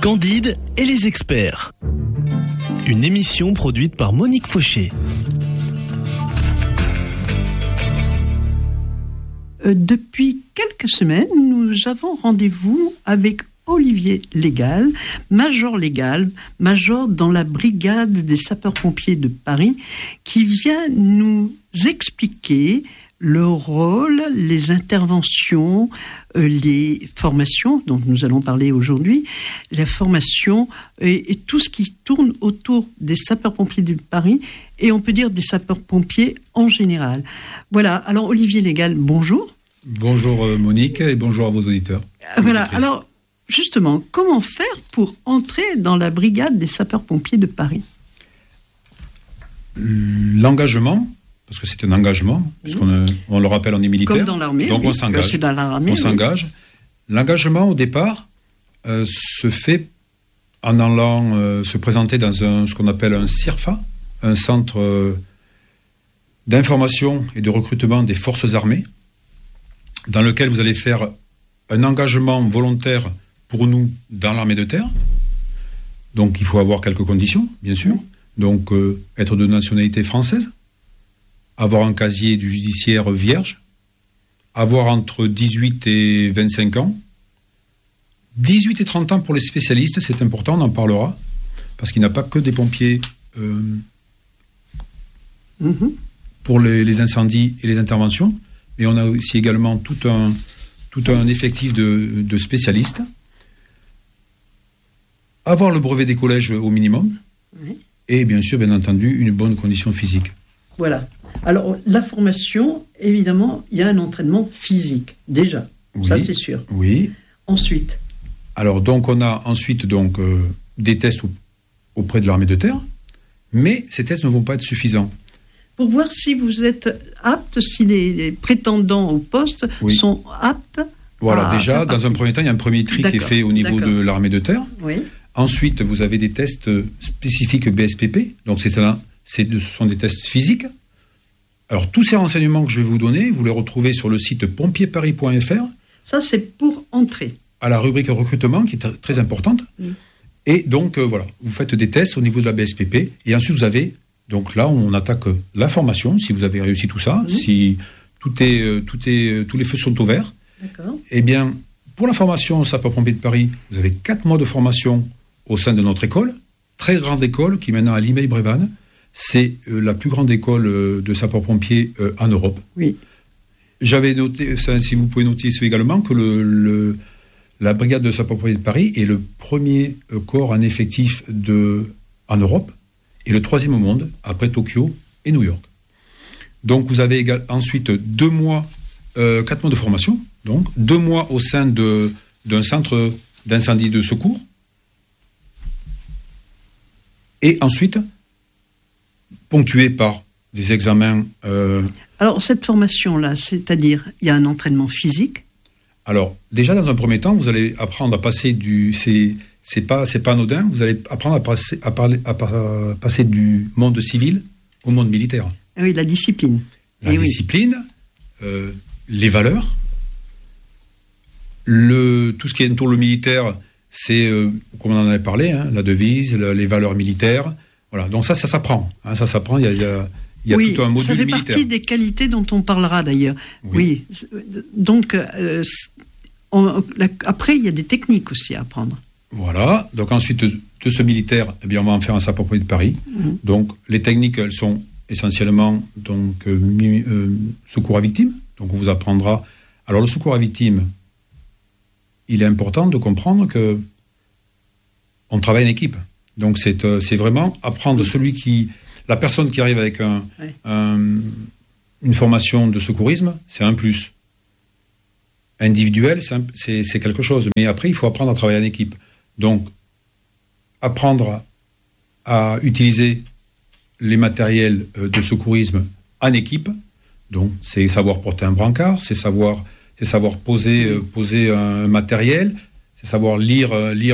Candide et les experts. Une émission produite par Monique Fauché. Depuis quelques semaines, nous avons rendez-vous avec Olivier Légal, major dans la brigade des sapeurs-pompiers de Paris, qui vient nous expliquer le rôle, les interventions, les formations dont nous allons parler aujourd'hui, la formation et tout ce qui tourne autour des sapeurs-pompiers de Paris et on peut dire des sapeurs-pompiers en général. Voilà, alors Olivier Légal, bonjour. Bonjour Monique et bonjour à vos auditeurs. Voilà, alors justement, comment faire pour entrer dans la brigade des sapeurs-pompiers de Paris ? L'engagement, parce que c'est un engagement, puisqu'on on le rappelle, on est militaire. Comme dans l'armée, donc oui, on s'engage. C'est dans l'armée, on s'engage. L'engagement, au départ, se fait en allant se présenter dans ce qu'on appelle un CIRFA, un centre d'information et de recrutement des forces armées, dans lequel vous allez faire un engagement volontaire pour nous dans l'armée de terre. Donc il faut avoir quelques conditions, bien sûr. Donc être de nationalité française, avoir un casier du judiciaire vierge, avoir entre 18 et 25 ans, 18 et 30 ans pour les spécialistes, c'est important, on en parlera, parce qu'il n'y a pas que des pompiers pour les incendies et les interventions, mais on a aussi également tout un effectif de spécialistes. Avoir le brevet des collèges au minimum, et bien sûr, bien entendu, une bonne condition physique. Voilà. Alors, la formation, évidemment, il y a un entraînement physique, déjà. Oui, ça, c'est sûr. Oui. Ensuite. Alors, donc, on a ensuite des tests auprès de l'armée de terre, mais ces tests ne vont pas être suffisants. Pour voir si vous êtes apte, si les prétendants au poste sont aptes. Voilà, déjà, dans un premier temps, il y a un premier tri qui est fait au niveau de l'armée de terre. Oui. Ensuite, vous avez des tests spécifiques BSPP, donc ce sont des tests physiques. Alors, tous ces renseignements que je vais vous donner, vous les retrouvez sur le site pompierparis.fr. Ça, c'est pour entrer. À la rubrique recrutement, qui est très importante. Et donc, voilà, vous faites des tests au niveau de la BSPP. Et ensuite, vous avez, donc là, on attaque la formation, si vous avez réussi tout ça, si tous les feux sont au vert. D'accord. Eh bien, pour la formation au sapeur-pompier de Paris, vous avez 4 mois de formation au sein de notre école, très grande école, qui est maintenant à Limeil-Brévannes. C'est la plus grande école de sapeurs-pompiers en Europe. Oui. J'avais noté, si vous pouvez noter également, que la brigade de sapeurs-pompiers de Paris est le premier corps en effectif en Europe et le 3e au monde, après Tokyo et New York. Donc vous avez ensuite 4 mois de formation, donc 2 mois au sein d'un centre d'incendie de secours. Et ensuite, ponctué par des examens... Alors, cette formation-là, c'est-à-dire, il y a un entraînement physique ? Alors, déjà, dans un premier temps, vous allez apprendre à passer c'est pas anodin, vous allez apprendre à passer du monde civil au monde militaire. Oui, la discipline. La discipline, les valeurs, tout ce qui entoure le militaire, c'est, comme on en avait parlé, la devise, les valeurs militaires. Voilà, donc ça s'apprend. Ça s'apprend, il y a tout un module militaire. Ça fait partie des qualités dont on parlera d'ailleurs. Oui. Donc, après, il y a des techniques aussi à apprendre. Voilà, donc ensuite de ce militaire, eh bien, on va en faire un sapeur-pompier de Paris. Donc, les techniques, elles sont essentiellement secours à victime. Donc, on vous apprendra. Alors, le secours à victime, il est important de comprendre que on travaille en équipe. Donc, c'est vraiment apprendre la personne qui arrive avec une formation de secourisme, c'est un plus. Individuel, c'est quelque chose. Mais après, il faut apprendre à travailler en équipe. Donc, apprendre à utiliser les matériels de secourisme en équipe. Donc, c'est savoir porter un brancard, c'est savoir poser un matériel, c'est savoir lire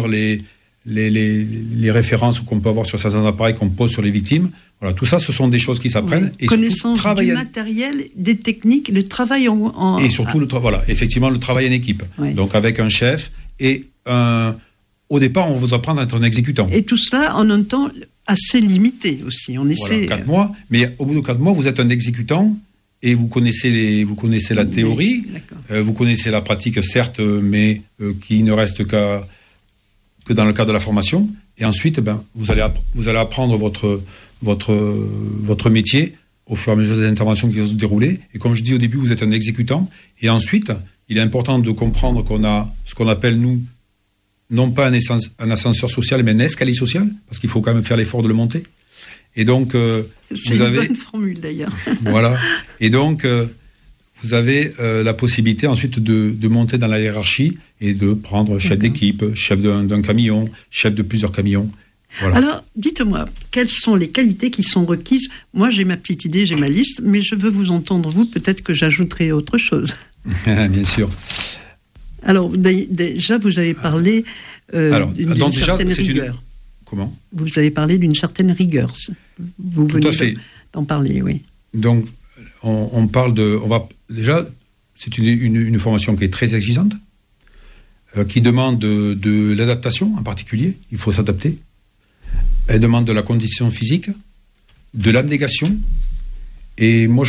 les références qu'on peut avoir sur certains appareils qu'on pose sur les victimes. Voilà, tout ça, ce sont des choses qui s'apprennent. Et connaissance du matériel, des techniques, le travail et surtout, effectivement, le travail en équipe. Oui. Donc, avec un chef et un au départ, on vous apprend à être un exécutant. Et tout cela en un temps assez limité aussi. On essaie. Voilà, 4 mois. Mais au bout de 4 mois, vous êtes un exécutant et vous connaissez la théorie, vous connaissez la pratique, certes, mais qui ne reste que dans le cadre de la formation. Et ensuite, vous allez apprendre votre métier au fur et à mesure des interventions qui vont se dérouler. Et comme je dis au début, vous êtes un exécutant. Et ensuite, il est important de comprendre qu'on a ce qu'on appelle, nous, non pas un ascenseur social, mais un escalier social, parce qu'il faut quand même faire l'effort de le monter. Et donc, c'est une bonne formule d'ailleurs. Voilà. Et donc, vous avez la possibilité ensuite de monter dans la hiérarchie et de prendre chef d'équipe, chef d'un camion, chef de plusieurs camions. Voilà. Alors, dites-moi, quelles sont les qualités qui sont requises? Moi, j'ai ma petite idée, j'ai ma liste, mais je veux vous entendre, vous, peut-être que j'ajouterai autre chose. Bien sûr. Alors, déjà, vous avez parlé d'une certaine rigueur. Comment? Vous avez parlé d'une certaine rigueur. Vous venez d'en parler, oui. Donc, on parle déjà, c'est une formation qui est très exigeante, qui demande de l'adaptation en particulier. Il faut s'adapter. Elle demande de la condition physique, de l'abnégation. Et moi,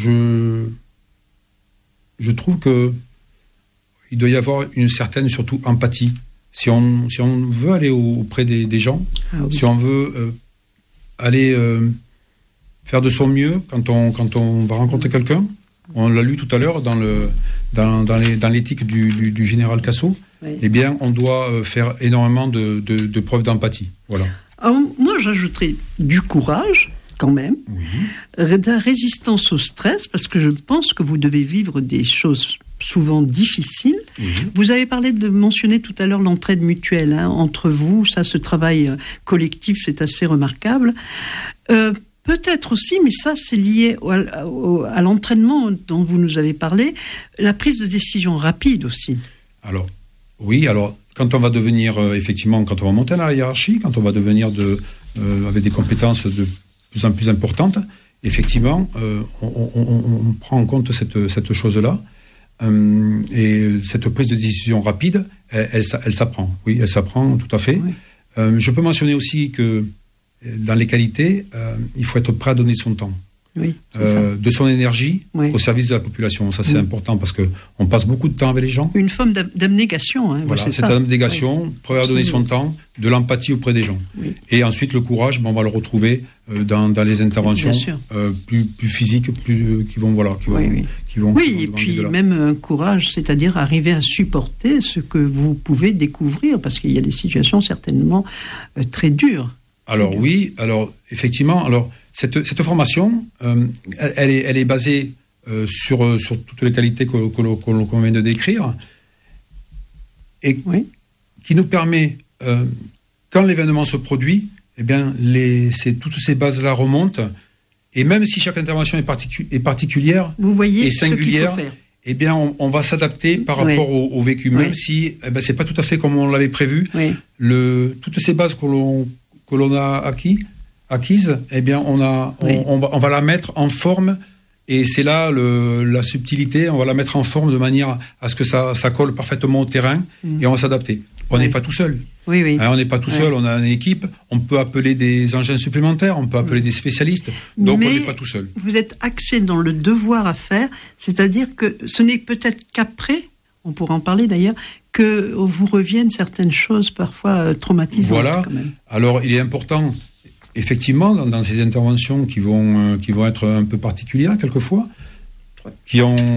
je trouve que il doit y avoir une certaine, surtout, empathie. Si on veut aller auprès des gens, si on veut aller faire de son mieux quand on va rencontrer quelqu'un, on l'a lu tout à l'heure dans l'éthique du général Cassot, eh bien, on doit faire énormément de preuves d'empathie. Voilà. Alors, moi, j'ajouterais du courage, quand même, de la résistance au stress, parce que je pense que vous devez vivre des choses souvent difficiles. Vous avez mentionné tout à l'heure l'entraide mutuelle entre vous, ça, ce travail collectif, c'est assez remarquable. Peut-être aussi, mais ça c'est lié à l'entraînement dont vous nous avez parlé, la prise de décision rapide aussi. Alors, oui, quand on va devenir, effectivement, quand on va monter dans la hiérarchie, quand on va devenir avec des compétences de plus en plus importantes, effectivement, on prend en compte cette chose-là. Et cette prise de décision rapide, elle s'apprend. Oui, elle s'apprend tout à fait. Oui. Je peux mentionner aussi que dans les qualités, il faut être prêt à donner son temps. Oui, de son énergie au service de la population. Ça, c'est important parce qu'on passe beaucoup de temps avec les gens. Une forme d'abnégation. Voilà, c'est une abnégation, prêt à donner son temps, de l'empathie auprès des gens. Oui. Et ensuite, le courage, on va le retrouver dans les interventions plus physiques, qui vont. Oui, et puis même un courage, c'est-à-dire arriver à supporter ce que vous pouvez découvrir, parce qu'il y a des situations certainement très dures. Alors oui, effectivement, cette formation, elle est basée sur toutes les qualités qu'on vient de décrire et qui nous permet, quand l'événement se produit, eh bien, toutes ces bases-là remontent. Et même si chaque intervention est particulière et singulière, eh bien, on va s'adapter par rapport au vécu, même si c'est pas tout à fait comme on l'avait prévu. Toutes ces bases que l'on a acquises, eh bien, on va la mettre en forme, et c'est là la subtilité. On va la mettre en forme de manière à ce que ça colle parfaitement au terrain, et on va s'adapter. On n'est pas tout seul. On n'est pas tout seul, on a une équipe, on peut appeler des engins supplémentaires, on peut appeler des spécialistes, donc on n'est pas tout seul. Vous êtes axé dans le devoir à faire, c'est-à-dire que ce n'est peut-être qu'après, on pourra en parler d'ailleurs, que vous reviennent certaines choses parfois traumatisantes. Voilà. Quand même. Alors il est important, effectivement, dans ces interventions qui vont être un peu particulières quelquefois, qui ont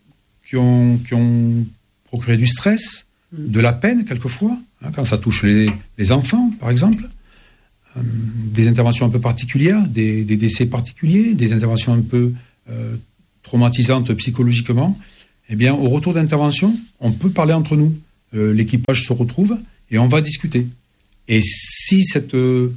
procuré du stress, de la peine quelquefois, quand ça touche les enfants, par exemple, des interventions un peu particulières, des décès particuliers, des interventions un peu traumatisantes psychologiquement. Eh bien, au retour d'intervention, on peut parler entre nous. L'équipage se retrouve et on va discuter. Et si ce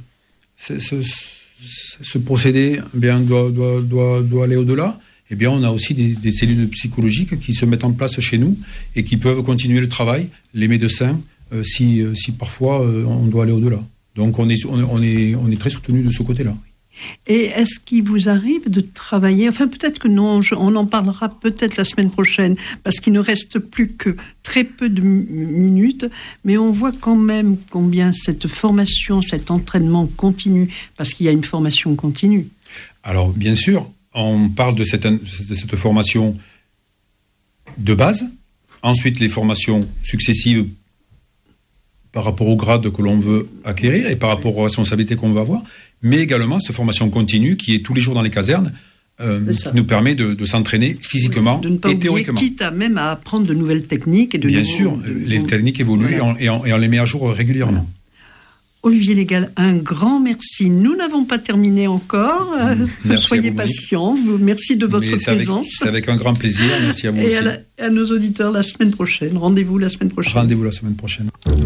procédé doit aller au-delà, eh bien, on a aussi des cellules psychologiques qui se mettent en place chez nous et qui peuvent continuer le travail, les médecins, si parfois on doit aller au-delà. Donc, on est très soutenu de ce côté-là. Et est-ce qu'il vous arrive de travailler, enfin peut-être que non, on en parlera peut-être la semaine prochaine, parce qu'il ne reste plus que très peu de minutes, mais on voit quand même combien cette formation, cet entraînement continue, parce qu'il y a une formation continue. Alors bien sûr, on parle de cette formation de base, ensuite les formations successives par rapport au grade que l'on veut acquérir et par rapport aux responsabilités qu'on va avoir, mais également cette formation continue qui est tous les jours dans les casernes, qui nous permet de s'entraîner physiquement de ne pas et oublier, théoriquement. Quitte à même à apprendre de nouvelles techniques. Et Bien sûr, les techniques évoluent et on les met à jour régulièrement. Voilà. Olivier Légal, un grand merci. Nous n'avons pas terminé encore. Soyez patients. Merci de votre présence. C'est avec un grand plaisir. Merci à vous aussi. Et à nos auditeurs la semaine prochaine. Rendez-vous la semaine prochaine. Rendez-vous la semaine prochaine.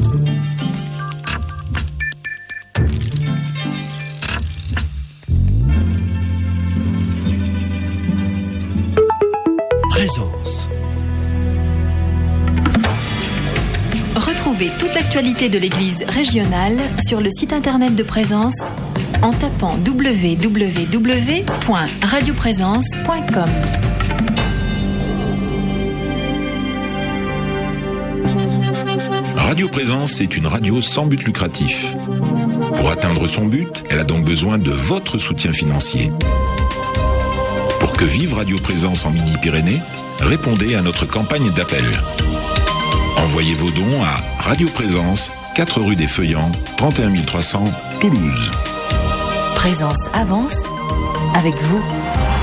Présence. Retrouvez toute l'actualité de l'Église régionale sur le site internet de Présence en tapant www.radioprésence.com. Radio Présence est une radio sans but lucratif. Pour atteindre son but, elle a donc besoin de votre soutien financier. Pour que vive Radio Présence en Midi-Pyrénées, répondez à notre campagne d'appel. Envoyez vos dons à Radio Présence, 4 rue des Feuillants, 31 300, Toulouse. Présence avance avec vous.